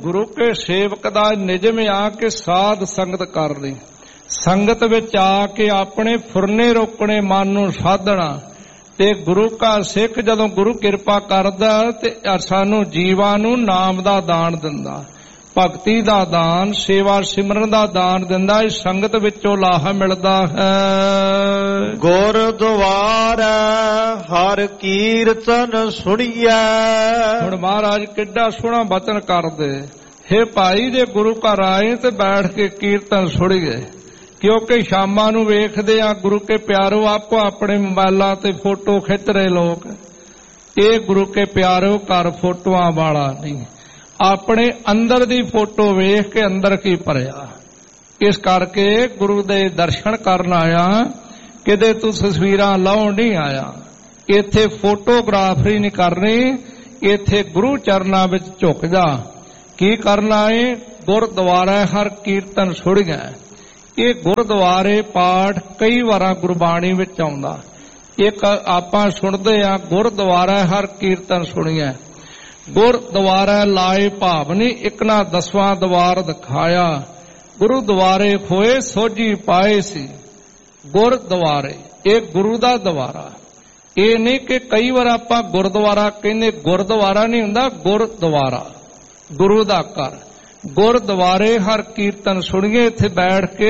ਗੁਰੂ ਕੇ ਸੇਵਕ ਦਾ ਨਿਯਮ ਆ ਕਿ ਸਾਧ ਸੰਗਤ ਕਰਨੀ, ਸੰਗਤ ਵਿੱਚ ਆ ਕੇ ਆਪਣੇ ਫੁਰਨੇ ਰੋਕਣੇ, ਮਨ ਨੂੰ ਸਾਧਣਾ। ਤੇ ਗੁਰੂ ਕਾ ਸਿੱਖ ਜਦੋਂ ਗੁਰੂ ਕਿਰਪਾ ਕਰਦਾ ਤੇ ਸਾਨੂੰ ਜੀਵਾਂ ਨੂੰ ਨਾਮ ਦਾ ਦਾਨ ਦਿੰਦਾ, ਭਗਤੀ ਦਾ ਦਾਨ, ਸੇਵਾ ਸਿਮਰਨ ਦਾ ਦਾਨ ਦਿੰਦਾ। ਇਸ ਸੰਗਤ ਵਿੱਚੋਂ ਲਾਹਾ ਮਿਲਦਾ ਹੈ। ਗੁਰਦੁਆਰਾ ਹਰ ਕੀਰਤਨ ਸੁਣੀਐ। ਹੁਣ ਮਹਾਰਾਜ ਕਿੱਡਾ ਸੋਹਣਾ ਬਚਨ ਕਰਦੇ, ਹੇ ਭਾਈ ਜੇ ਗੁਰੂ ਘਰ ਆਏ ਤੇ ਬੈਠ ਕੇ ਕੀਰਤਨ ਸੁਣੀਏ, ਕਿਉਂਕਿ ਸ਼ਾਮਾਂ ਨੂੰ ਵੇਖਦੇ ਆ ਗੁਰੂ ਕੇ ਪਿਆਰੋ ਆਪੋ ਆਪਣੇ ਮੋਬਾਈਲਾਂ ਤੇ ਫੋਟੋ ਖਿੱਚ ਰਹੇ ਲੋਕ। ਇਹ ਗੁਰੂ ਕੇ ਪਿਆਰੋ ਘਰ ਫੋਟੋਆਂ ਵਾਲਾ ਨਹੀਂ, ਆਪਣੇ ਅੰਦਰ ਦੀ ਫੋਟੋ ਵੇਖ ਕੇ ਅੰਦਰ ਕੀ ਭਰਿਆ। ਇਸ ਕਰਕੇ ਗੁਰੂ ਦੇ ਦਰਸ਼ਨ ਕਰਨ ਆਇਆ, ਕਿਤੇ ਤੂੰ ਤਸਵੀਰਾਂ ਲਾਉਣ ਨਹੀਂ ਆਇਆ। ਇੱਥੇ ਫੋਟੋਗ੍ਰਾਫਰੀ ਨਹੀਂ ਕਰਨੀ, ਇੱਥੇ ਗੁਰੂ ਚਰਨਾਂ ਵਿੱਚ ਝੁਕ ਜਾ। ਕੀ ਕਰਨਾ ਏ? ਗੁਰਦੁਆਰਾ ਹਰ ਕੀਰਤਨ ਸੁਣੀਐ। ਇਹ ਗੁਰਦੁਆਰੇ ਪਾਠ ਕਈ ਵਾਰਾਂ ਗੁਰਬਾਣੀ ਵਿੱਚ ਆਉਂਦਾ। ਇੱਕ ਆਪਾਂ ਸੁਣਦੇ ਆ ਗੁਰਦੁਆਰਾ ਹਰ ਕੀਰਤਨ ਸੁਣੀਐ। ਗੁਰਦੁਆਰਾ ਲਾਏ ਭਾਵਨੀ, ਇੱਕ ਨਾ 10ਵਾਂ ਦਵਾਰ ਦਿਖਾਇਆ। ਗੁਰਦੁਆਰੇ ਹੋਏ ਸੋਝੀ ਪਾਏ ਸੀ। ਗੁਰਦੁਆਰੇ ਇਹ ਗੁਰੂ ਦਾ ਦਵਾਰਾ। ਇਹ ਨਹੀਂ ਕਿ ਕਈ ਵਾਰ ਆਪਾਂ ਗੁਰਦੁਆਰਾ ਕਹਿੰਦੇ, ਗੁਰਦੁਆਰਾ ਨਹੀਂ ਹੁੰਦਾ, ਗੁਰਦੁਆਰਾ ਗੁਰੂ ਦਾ ਘਰ। ਗੁਰਦੁਆਰੇ ਹਰ ਕੀਰਤਨ ਸੁਣੀਏ, ਇੱਥੇ ਬੈਠ ਕੇ